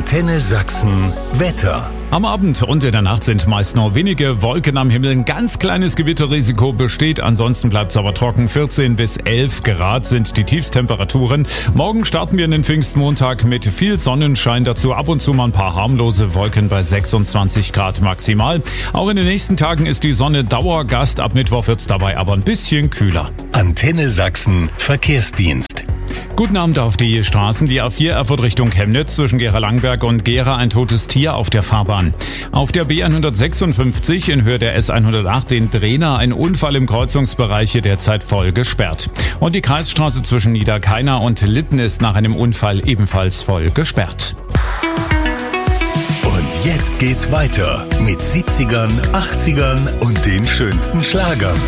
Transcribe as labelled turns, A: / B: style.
A: Antenne Sachsen Wetter.
B: Am Abend und in der Nacht sind meist nur wenige Wolken am Himmel. Ein ganz kleines Gewitterrisiko besteht, ansonsten bleibt es aber trocken. 14 bis 11 Grad sind die Tiefstemperaturen. Morgen starten wir in den Pfingstmontag mit viel Sonnenschein, dazu ab und zu mal ein paar harmlose Wolken bei 26 Grad maximal. Auch in den nächsten Tagen ist die Sonne Dauergast, ab Mittwoch wird es dabei aber ein bisschen kühler.
A: Antenne Sachsen Verkehrsdienst.
B: Guten Abend auf die Straßen. Die A4 Erfurt Richtung Chemnitz zwischen Gera-Langberg und Gera ein totes Tier auf der Fahrbahn. Auf der B156 in Höhe der S108 in Drehna ein Unfall im Kreuzungsbereich hier derzeit voll gesperrt. Und die Kreisstraße zwischen Niederkeina und Litten ist nach einem Unfall ebenfalls voll gesperrt.
A: Und jetzt geht's weiter mit 70ern, 80ern und den schönsten Schlagern.